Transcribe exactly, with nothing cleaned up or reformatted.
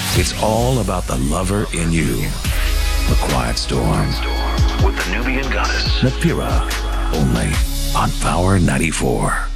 It's all about the lover in you. The Quiet Storm. With the Nubian Goddess. Napira. Only on Power ninety-four.